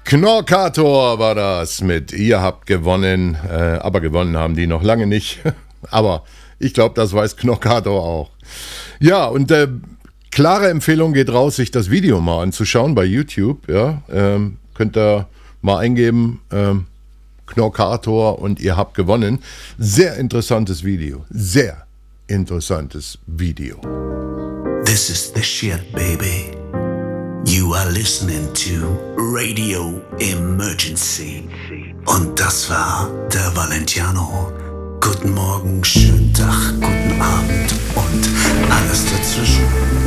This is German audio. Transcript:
Knorkator war das mit Ihr habt gewonnen, aber gewonnen haben die noch lange nicht. Aber ich glaube, das weiß Knorkator auch. Ja, und klare Empfehlung geht raus, sich das Video mal anzuschauen bei YouTube. Ja, könnt ihr mal eingeben, Knorkator und Ihr habt gewonnen. Sehr interessantes Video, sehr interessantes Video. This is the shit, baby. You are listening to Radio Emergency. Und das war der Valentiano. Guten Morgen, schönen Tag, guten Abend und alles dazwischen.